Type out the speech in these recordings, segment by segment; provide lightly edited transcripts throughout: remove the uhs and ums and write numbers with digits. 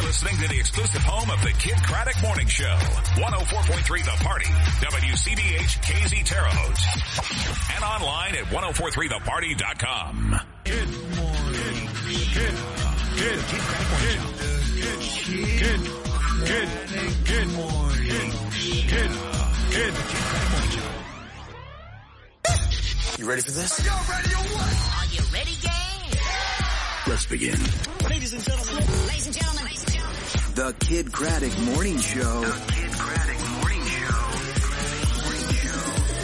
listening to the exclusive home of the Kid Craddock Morning Show. 104.3 The Party. WCBH KZ Terre Haute. And online at 1043theparty.com. Good morning. Good morning. You ready for this? Are you ready or what? Are you ready, gang? Let's begin. Ladies and gentlemen. Ladies and gentlemen. Ladies and gentlemen. The Kid Craddock Morning Show. The Kid Craddock Morning Show.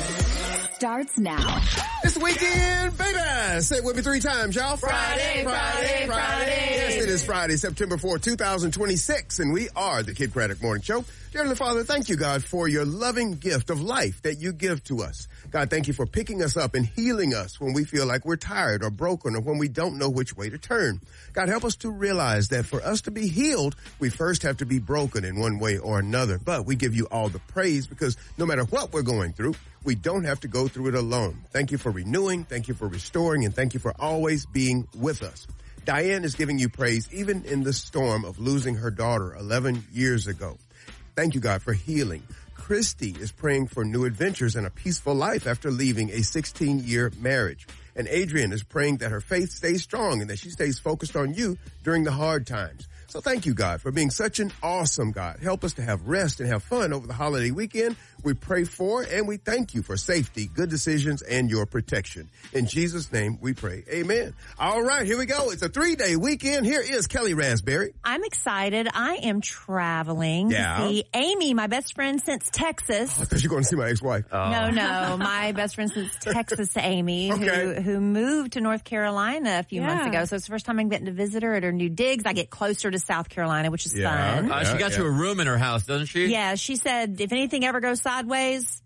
Starts now. It's the weekend, baby. Say it with me 3 times, y'all. Friday, Friday, Friday. Yes, it is Friday, September 4th, 2026, and we are the Kid Craddock Morning Show. Dear Heavenly Father, thank you, God, for your loving gift of life that you give to us. God, thank you for picking us up and healing us when we feel like we're tired or broken or when we don't know which way to turn. God, help us to realize that for us to be healed, we first have to be broken in one way or another. But we give you all the praise because no matter what we're going through, we don't have to go through it alone. Thank you for renewing, thank you for restoring, and thank you for always being with us. Diane is giving you praise even in the storm of losing her daughter 11 years ago. Thank you, God, for healing. Christy is praying for new adventures and a peaceful life after leaving a 16-year marriage. And Adrian is praying that her faith stays strong and that she stays focused on you during the hard times. So thank you, God, for being such an awesome God. Help us to have rest and have fun over the holiday weekend. We pray for and we thank you for safety, good decisions, and your protection. In Jesus' name we pray. Amen. All right, here we go. It's a 3-day weekend. Here is Kelly Raspberry. I'm excited. I am traveling to see Amy, my best friend since Texas. I thought you were going to see my ex-wife. No, my best friend since Texas, Amy, Okay. who moved to North Carolina a few months ago. So it's the first time I'm getting to visit her at her new digs. I get closer to South Carolina, which is fun. She got you a room in her house, doesn't she? Yeah, she said if anything ever goes sideways,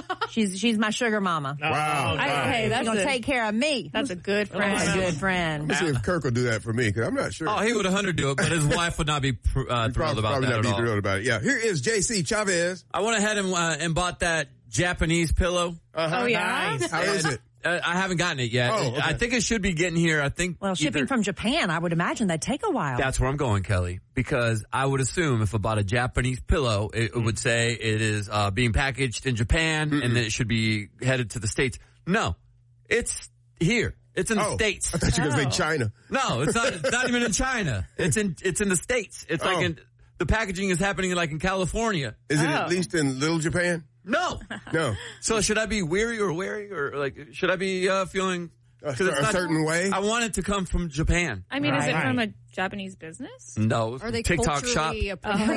she's my sugar mama. Wow. Hey, that's gonna take care of me. That's a good friend. That's a good friend. Let's see if Kirk will do that for me, because I'm not sure. Oh, he would 100 do it, but his wife would not be thrilled about probably that not at be all. thrilled about it. Yeah. Here is JC Chavez. I went ahead and bought that Japanese pillow. Oh, yeah? Nice. How is it? I haven't gotten it yet. Oh, okay. I think it should be getting here. I think. Well, shipping from Japan, I would imagine that'd take a while. That's where I'm going, Kelly, because I would assume if I bought a Japanese pillow, it would say it is being packaged in Japan and then it should be headed to the States. No, it's here. It's in the States. I thought you were going to say China. No, it's not. It's not even in China. It's in the States. It's like the packaging is happening like in California. Is it at least in Little Japan? No. No. So should I be weary or wary or like should I be feeling a certain way? I want it to come from Japan. I mean, is it from a Japanese business? No. Are they TikTok shop. appropriate?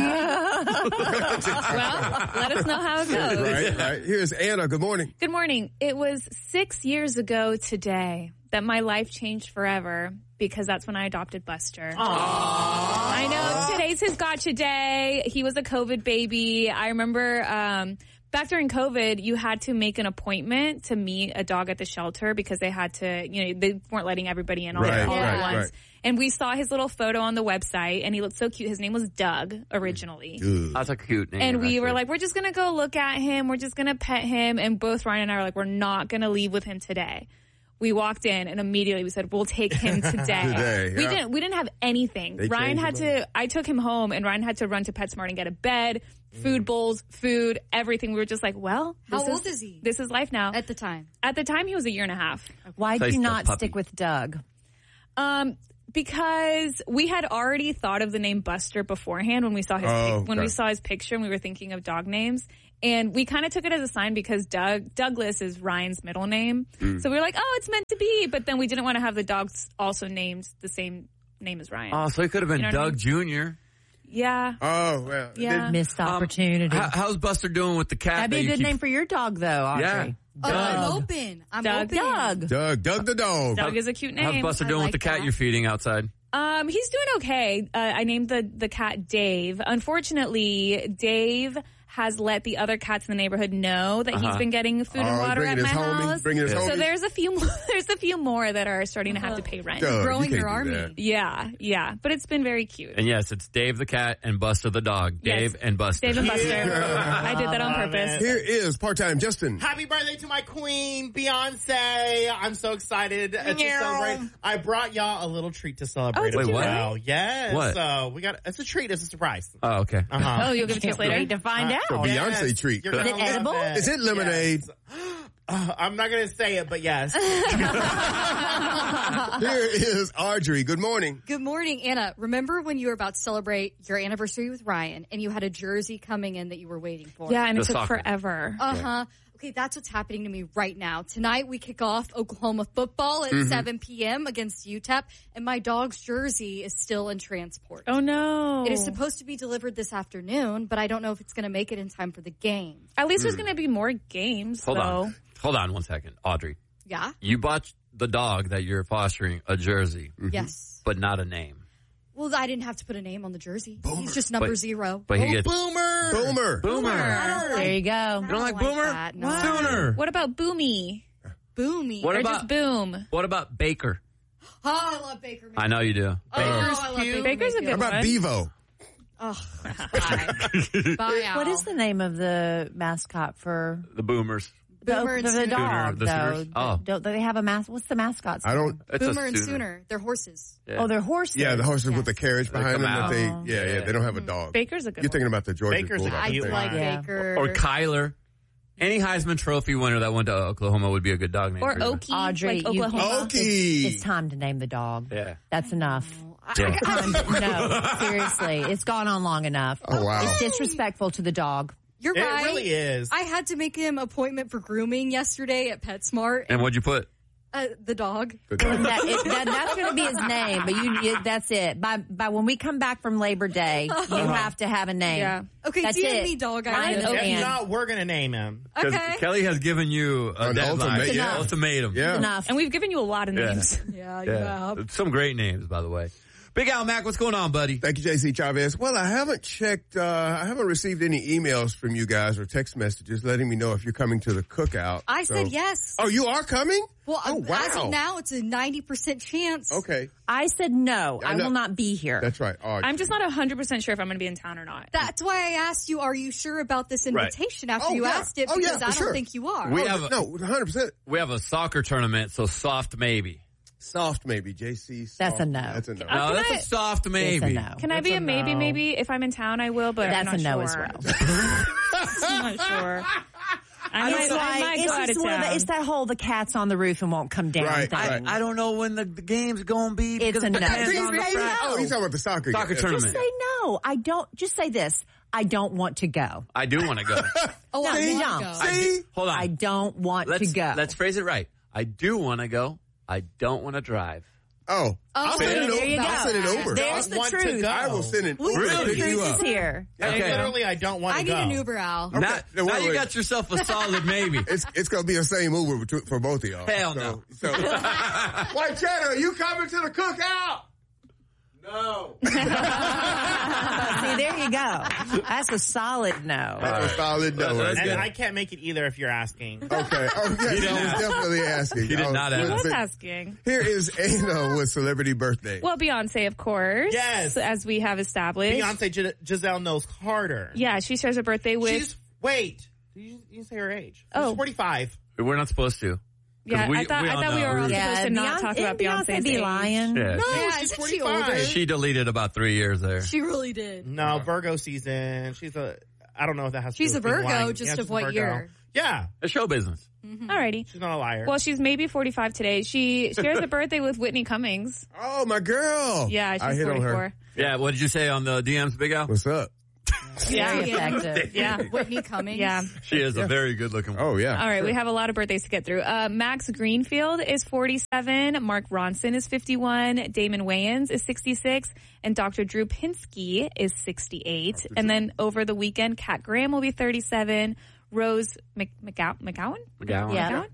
Well, let us know how it goes. Right. Here's Anna. Good morning. Good morning. It was 6 years ago today that my life changed forever because that's when I adopted Buster. Aww. I know. Today's his gotcha day. He was a COVID baby. I remember back during COVID, you had to make an appointment to meet a dog at the shelter because they had to, they weren't letting everybody in all at once. Right. And we saw his little photo on the website, and he looked so cute. His name was Doug originally. That's a cute name. And we were like, we're just going to go look at him. We're just going to pet him. And both Ryan and I were like, we're not going to leave with him today. We walked in and immediately we said, we'll take him today. We didn't have anything. I took him home and Ryan had to run to PetSmart and get a bed, food bowls, food, everything. We were just like, well, How old is he? This is life now. At the time? At the time, he was 1.5 years. Why did you not stick with Doug? Because we had already thought of the name Buster beforehand when we saw his we saw his picture and we were thinking of dog names. And we kind of took it as a sign because Douglas is Ryan's middle name. So we were like, oh, it's meant to be. But then we didn't want to have the dogs also named the same name as Ryan. Oh, so it could have been Doug Jr. Yeah. Oh, well. Yeah. Missed opportunity. How's Buster doing with the cat? That'd be a good name for your dog, though, Audrey. Yeah. I'm open. Doug the dog. Doug is a cute name. How's Buster doing with the cat you're feeding outside? He's doing okay. I named the cat Dave. Unfortunately, Dave has let the other cats in the neighborhood know that he's been getting food and water at my house. So there's a few more that are starting to have to pay rent. Growing your army. Yeah. But it's been very cute. And yes, it's Dave the cat and Buster the dog. Dave and Buster. Dave and Buster. I did that on purpose. Here is part-time Justin. Happy birthday to my queen, Beyonce. I'm so excited to celebrate. I brought y'all a little treat to celebrate as well. Yes. What? So it's a treat. It's a surprise. Oh, okay. Oh, you'll give it to us later? Wait to find out. A Beyonce treat. Is it edible? Is it lemonade? Yes. I'm not going to say it, but yes. Here is Audrey. Good morning. Good morning, Anna. Remember when you were about to celebrate your anniversary with Ryan and you had a jersey coming in that you were waiting for? Yeah, and it took forever. Okay, that's what's happening to me right now. Tonight we kick off Oklahoma football at 7 p.m. against UTEP, and my dog's jersey is still in transport. Oh, no. It is supposed to be delivered this afternoon, but I don't know if it's going to make it in time for the game. At least there's going to be more games, Hold on 1 second. Audrey. Yeah? You bought the dog that you're fostering a jersey. Yes. But not a name. Well, I didn't have to put a name on the jersey. He's just number 0. But he gets Boomer. There you go. You don't like Boomer? That. No. Sooner. What about Boomy? Boomy. What Or about just Boom? What about Baker? Oh, I love Baker. I know you do. I love Baker. Baker's a good How about one. Bevo? Oh, bye, Al. What is the name of the mascot for The Boomers. Boomer and the Sooner. dog? The Sooners? Oh. Don't they have a mascot? What's the mascot's I don't. It's Boomer a and Sooner. Sooner. They're horses. Yeah. Oh, they're horses. Yeah, the horses with the carriage They behind come them. out. They don't have a dog. Baker's a good You're one. thinking about the Georgia Baker's a Bulldog. I cute do like one. Baker. Or Kyler. Any Heisman Trophy winner that went to Oklahoma would be a good dog name. Or for you. Okie, Audrey, like Oklahoma. It's time to name the dog. Yeah. That's enough. Yeah. No, seriously. It's gone on long enough. Oh, wow. It's disrespectful to the dog. You're It right. really is. I had to make him appointment for grooming yesterday at PetSmart. And what'd you put? The dog. The dog. That's going to be his name, but that's it. By when we come back from Labor Day, you have to have a name. Yeah. Okay, That's DM it. me dog Ryan ideas. Oak- If And- not, we're going to name him. Because Okay. Kelly has given you a An deadline. ultimatum. Yeah. Enough. And we've given you a lot of names. Yeah, you have. Some great names, by the way. Big Al Mac, what's going on, buddy? Thank you, JC Chavez. Well, I haven't checked, I haven't received any emails from you guys or text messages letting me know if you're coming to the cookout. I said yes. Oh, you are coming? Well, wow. as of now, it's a 90% chance. Okay. I said no. I I know. will not be here. That's right. Audrey. I'm just not 100% sure if I'm going to be in town or not. That's why I asked you, are you sure about this invitation after Oh, you yeah. asked it? Oh, yeah, Because for I don't sure. think you are. We Oh, have a- no, 100%. We have a soccer tournament, so soft maybe. Soft maybe, JC. Soft. That's a no. That's a no. No, that's a soft maybe. It's a no. Can I be a maybe? If I'm in town, I will, but That's I'm a not no sure. as well. I'm not sure. I It's might go out of town. it's that whole the cat's on the roof and won't come down Right, thing. right. I don't know when the game's going to be. It's because a it no. depends Just on the say track. no. Oh, he's talking about the soccer game. Soccer tournament. Just say no. I don't. Just say this. I don't want to go. I do want to go. Oh, No, I you want don't. to go. See? Hold on. I don't want to go. Let's phrase it right. I do want to go. I don't want to drive. Oh. I'll send it there you over. go. I'll send it over. There's the want to truth. go. I will send it over Really? to pick you Truth up. is here. Like, Okay. literally, I don't want I to need go. an Uber, Al. Okay. Now Wait, you wait. got yourself a solid maybe. It's going to be the same Uber for both of y'all. Hell no. So, White Cheddar, are you coming to the cookout? No. See, there you go. That's a solid no. That's a solid no. That's right And there. I can't make it either if you're asking. Okay. Oh, yeah, didn't I was ask. definitely asking. He did not ask. I was but asking. Here is Anna with Celebrity Birthday. Well, Beyonce, of course. Yes. As we have established. Beyonce Giselle knows Carter. Yeah, she shares her birthday with... Wait. You didn't say her age. Oh. She's 45. We're not supposed to. Yeah, we- I thought we all we know. were all Yeah, supposed to not talk about Beyonce's be age. lying. Yeah. No, Yeah, she's isn't she 45. older? She deleted about 3 years there. She really did. No, Virgo season. I don't know if that has to She's do a with being Virgo, lying. just Yeah, of she's a what Virgo. year? Yeah. It's show business. Alrighty. She's not a liar. Well, she's maybe 45 today. She shares a birthday with Whitney Cummings. Oh, my girl. Yeah, I she's hit on 44. her. Yeah, what did you say on the DMs, Big Al? What's up? Very Yeah. effective. Yeah. Whitney Cummings. Yeah. She is a very good looking woman. Oh, yeah. All right, we have a lot of birthdays to get through. Max Greenfield is 47. Mark Ronson is 51. Damon Wayans is 66. And Dr. Drew Pinsky is 68. And then over the weekend, Kat Graham will be 37. Rose McGowan? McGowan. Yeah.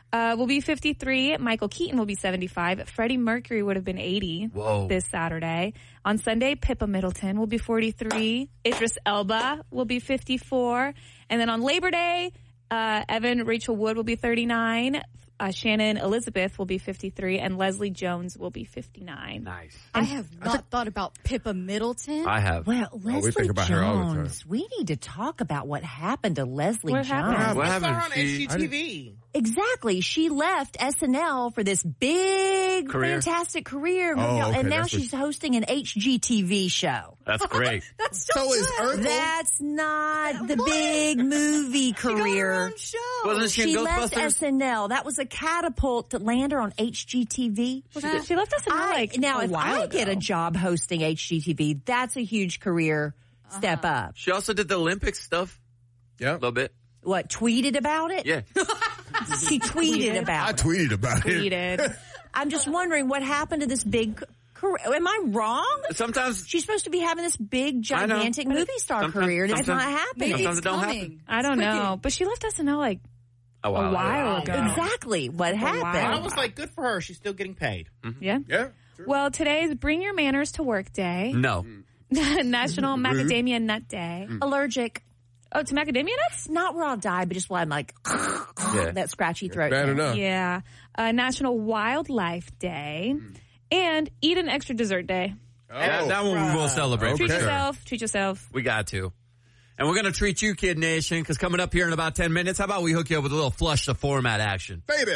will be 53. Michael Keaton will be 75. Freddie Mercury would have been 80 this Saturday. On Sunday, Pippa Middleton will be 43. Idris Elba will be 54. And then on Labor Day, Evan Rachel Wood will be 39. Shannon Elizabeth will be 53, and Leslie Jones will be 59. Nice. I have not thought about Pippa Middleton. I have. Well, Leslie we think about her all the time. Jones. We need to talk about what happened to Leslie Jones. What I saw her on happened? HGTV. Exactly. She left SNL for this big, Career. fantastic career. okay, and now that's what- she's hosting an HGTV show. That's great. That's So is Urkel. That's not the big movie career. Wasn't she in She left Ghostbusters? SNL. That was a catapult to land her on HGTV. She left us Now, a if while I get a ago. job hosting HGTV, that's a huge career step up. She also did the Olympics stuff. Yeah. A little bit. What, tweeted about it? Yeah. She tweeted about I it. tweeted about it. Tweeted. I'm just wondering what happened to this big career. Am I wrong? Sometimes She's supposed to be having this big, gigantic movie star Sometimes- career, and it's not sometimes- happening. Sometimes it don't happen. I don't know. But she left SNL a while ago. Exactly what happened. I was like, good for her. She's still getting paid. Yeah. Yeah. Well, today is Bring Your Manners to Work Day. No. National Macadamia Nut Day. Allergic. Oh, to macadamia nuts? Not where I'll die, but just where I'm like, that scratchy throat. Bad enough. Yeah. National Wildlife Day. And Eat an Extra Dessert Day. That one we will celebrate. Okay. for Treat sure. yourself. Treat yourself. We got to. And we're going to treat you, Kid Nation, because coming up here in about 10 minutes, how about we hook you up with a little flush the format action? Baby.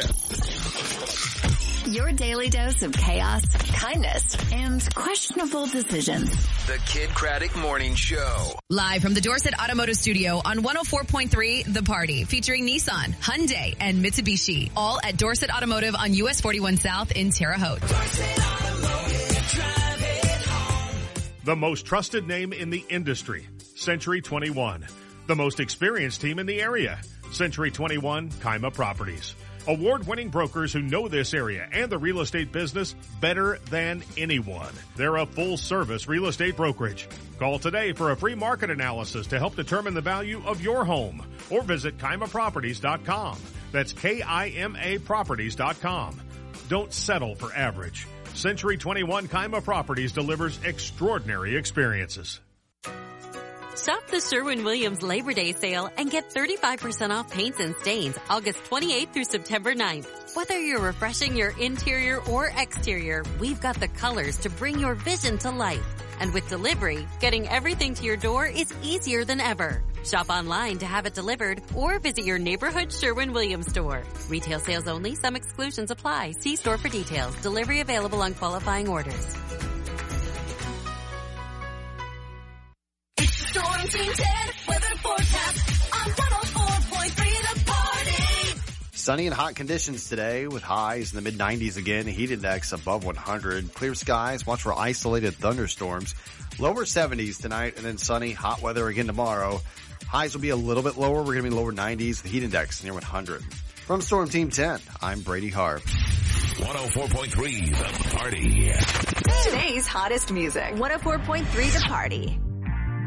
Your daily dose of chaos, kindness, and questionable decisions. The Kid Craddock Morning Show. Live from the Dorset Automotive Studio on 104.3 The Party, featuring Nissan, Hyundai, and Mitsubishi. All at Dorset Automotive on US 41 South in Terre Haute. The most trusted name in the industry, Century 21. The most experienced team in the area, Century 21 Kaima Properties. Award-winning brokers who know this area and the real estate business better than anyone. They're a full-service real estate brokerage. Call today for a free market analysis to help determine the value of your home, or visit KaimaProperties.com. That's KIMA Properties.com. Don't settle for average. Century 21 Kaima Properties delivers extraordinary experiences. Shop the Sherwin-Williams Labor Day sale and get 35% off paints and stains August 28th through September 9th. Whether you're refreshing your interior or exterior, we've got the colors to bring your vision to life. And with delivery, getting everything to your door is easier than ever. Shop online to have it delivered or visit your neighborhood Sherwin-Williams store. Retail sales only. Some exclusions apply. See store for details. Delivery available on qualifying orders. Storm Team 10 weather forecast on 104.3 The Party. Sunny and hot conditions today with highs in the mid-90s again. Heat index above 100. Clear skies. Watch for isolated thunderstorms. Lower 70s tonight and then sunny. Hot weather again tomorrow. Highs will be a little bit lower. We're going to be lower 90s. The heat index near 100. From Storm Team 10, I'm Brady Harp. 104.3 The Party. Today's hottest music. 104.3 The Party.